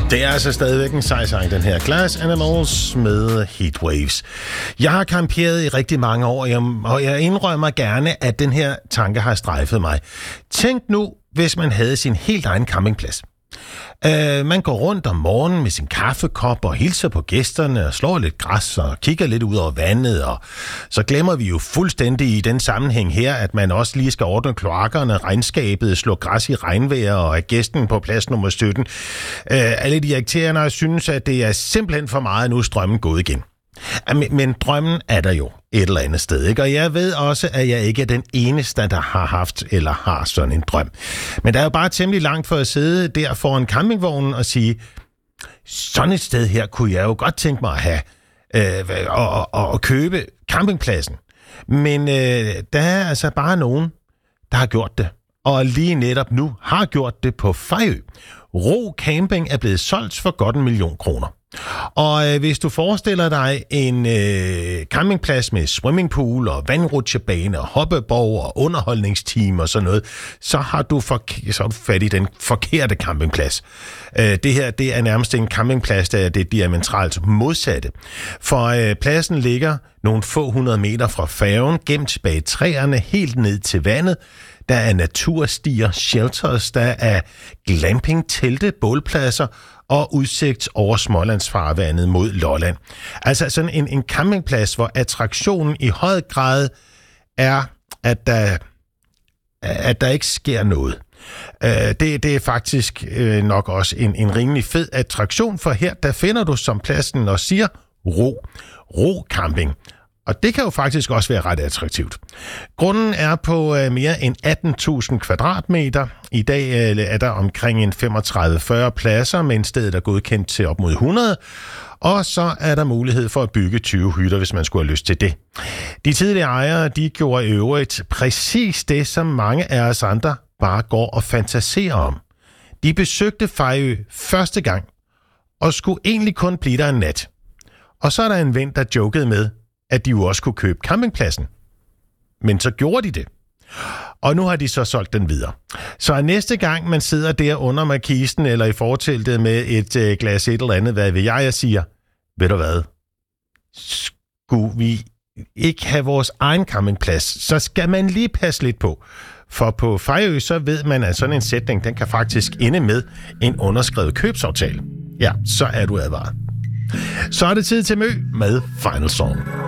Det er altså stadigvæk en sej sang, den her Glass Animals med Heatwaves. Jeg har camperet i rigtig mange år, og jeg indrømmer gerne, at den her tanke har strejfet mig. Tænk nu, hvis man havde sin helt egen campingplads. Man går rundt om morgenen med sin kaffekop og hilser på gæsterne og slår lidt græs og kigger lidt ud over vandet. Og så glemmer vi jo fuldstændig i den sammenhæng her, at man også lige skal ordne kloakkerne, regnskabet, slå græs i regnvejr og er gæsten på plads nummer 17. Alle de irriterende synes, at det er simpelthen for meget, nu strømmen gået igen. Men drømmen er der jo et eller andet sted, ikke? Og jeg ved også, at jeg ikke er den eneste, der har haft eller har sådan en drøm. Men der er jo bare temmelig langt for at sidde der foran campingvognen og sige, sådan et sted her kunne jeg jo godt tænke mig at have og købe campingpladsen. Men der er altså bare nogen, der har gjort det. Og lige netop nu har gjort det på Fejø. Ro Camping er blevet solgt for godt 1 million kroner. Og hvis du forestiller dig en campingplads med swimmingpool og vandrutsjebane og hoppeborg og underholdningsteam og sådan noget, så har du fat i den forkerte campingplads. Det her, det er nærmest en campingplads, der er det diametralt modsatte. For pladsen ligger nogle få 100 meter fra færgen, gemt bag træerne, helt ned til vandet. Der er naturstier, shelters, der er glamping, telte, bålpladser og udsigt over Smålandsfarvandet mod Lolland. Altså sådan en campingplads, hvor attraktionen i høj grad er, at der ikke sker noget. Det er faktisk nok også en rimelig fed attraktion, for her der finder du, som pladsen og siger, ro camping. Og det kan jo faktisk også være ret attraktivt. Grunden er på mere end 18.000 kvadratmeter. I dag er der omkring en 35-40 pladser, men stedet er godkendt til op mod 100. Og så er der mulighed for at bygge 20 hytter, hvis man skulle have lyst til det. De tidligere ejere, de gjorde i øvrigt præcis det, som mange af os andre bare går og fantaserer om. De besøgte Fejø første gang, og skulle egentlig kun blive der en nat. Og så er der en ven, der jokede med, at de jo også kunne købe campingpladsen. Men så gjorde de det. Og nu har de så solgt den videre. Så næste gang man sidder der under markisen eller i forteltet med et glas et eller andet, hvad vil jeg siger, ved du hvad, skulle vi ikke have vores egen campingplads, så skal man lige passe lidt på. For på Fejø, så ved man, at sådan en sætning, den kan faktisk ende med en underskrevet købsaftale. Ja, så er du advaret. Så er det tid til Mø med Final Song.